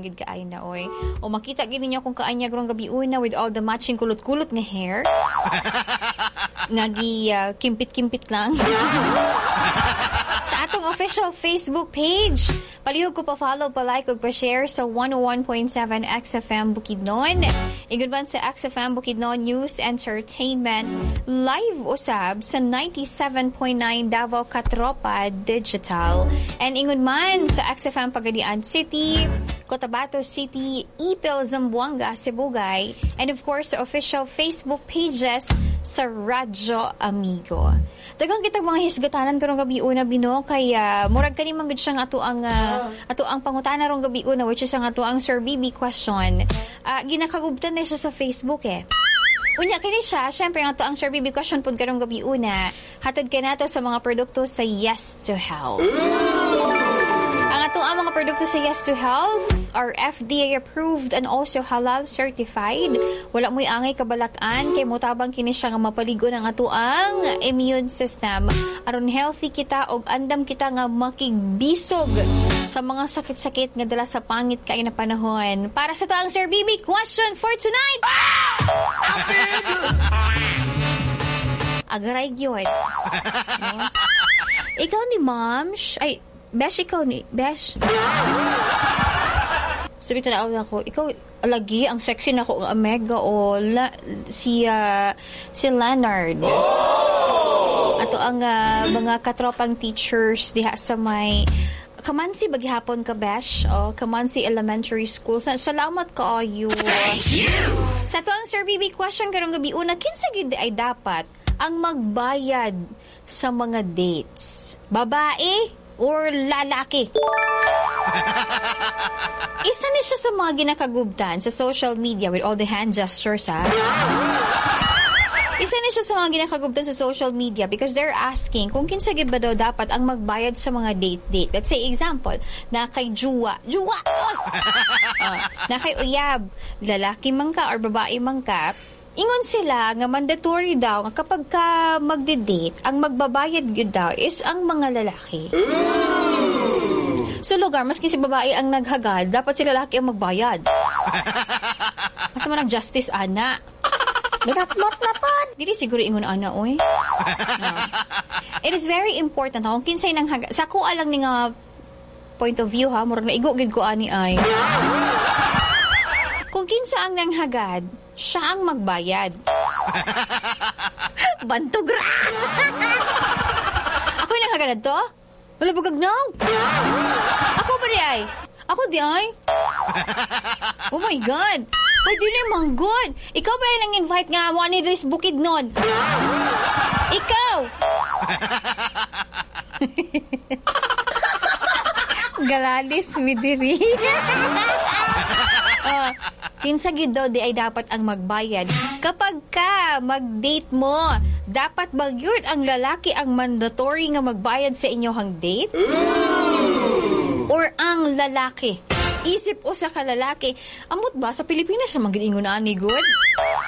gid kaay na oy. O makita gid ninyo kung kaanya grong gabi una with all the matching kulot-kulot nga hair. Nagi kimpit-kimpit lang. Sa atong official Facebook page, palihog ko pa-follow, pa-like, ug pa-share sa 101.7 XFM Bukidnon. Igudban sa XFM Bukidnon News Entertainment, live usab sa 97.9 Davao Katropa Digital. And ingon man sa XFM Pagadian City, Cotabato City, Ipil, Zamboanga, Sibugay, and of course sa official Facebook pages sa Radyo Amigo. Dagang kita mga hisgatanan karong gabi una bino kay murag kani man gud siya nga ato ang pangutana rong gabi una, which is ang ato ang Sir BB question. Ginakagubtan na siya sa Facebook eh. Unya kini siya, syempre ang ato ang Sir BB question pud karong gabi una, hatod kay nato sa mga produkto sa Yes to Health. Ang ato ang mga produkto sa Yes to Health are FDA approved and also halal certified. Wala mo'y angay kabalakan kay mutabang kini siya nga mapaligo ng ato ang immune system. Aron healthy kita og andam kita nga makigbisog sa mga sakit-sakit nga dala sa pangit kay na panahon. Para sa to ang Sir BB question for tonight. Agaray gyud. No? Ikaw ni Moms, ay Besh, ikaw ni Besh. Sabi tanaw ako, ikaw lagi ang sexy na ko nga Mega o si Leonard. Ato ang mga katropang teachers diha sa may Kamansi baghapon ka Besh o Kamansi Elementary School. Salamat kaayo. Thank you. Sa to ang Sir BB question karong gabi una, kinsa gid ay dapat ang magbayad sa mga dates? Babae or lalaki? Isa ni siya sa mga ginakagubtan sa social media with all the hand gestures, ha? Isa ni siya sa mga ginakagubtan sa social media because they're asking kung kinsa gid ba daw dapat ang magbayad sa mga date. Let's say example, na kay Juwa. Na kay Uyab, lalaki man ka or babae man ka, ingon sila nga mandatory daw nga kapag ka magde-date, ang magbabayad gyud daw is ang mga lalaki. So lugar, maski si babae ang naghagad, dapat si lalaki ang magbayad. Basta man ang justice, ana. Ginatmot na po. Dili siguro ingon ana, oy. No. It is very important, kung kinsay nang hagad. Sa ko alang ni nga point of view, ha, murag na igo gid ko ani ay. Kung kinsa ang nanghagad, siya ang magbayad. Bantog ra! Ako yung nanghaganad to? Wala bugag now? Ako ba di ay? Ako di ay? Oh my God! Ay, di naman good! Ikaw ba yung nang-invite nga mo ni Dres Bukidnon? Ikaw! Galalis midiri. Kinsa gid daw di ay dapat ang magbayad kapag ka mag-date mo. Dapat ba yun ang lalaki ang mandatory nga magbayad sa inyong date? Or ang lalaki? Isip o sa kalalaki, amot ba sa Pilipinas na magiingon na ni good?